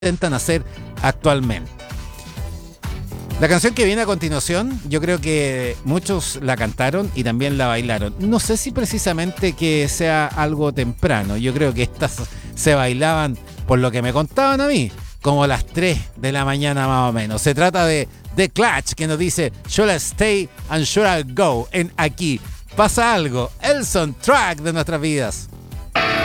intentan hacer actualmente. La canción que viene a continuación, yo creo que muchos la cantaron y también la bailaron. No sé si precisamente que sea algo temprano. Yo creo que estas se bailaban, por lo que me contaban a mí, como a las 3 de la mañana más o menos. Se trata de The Clash, que nos dice Should I Stay and Should I Go. En Aquí pasa algo, el soundtrack de nuestras vidas.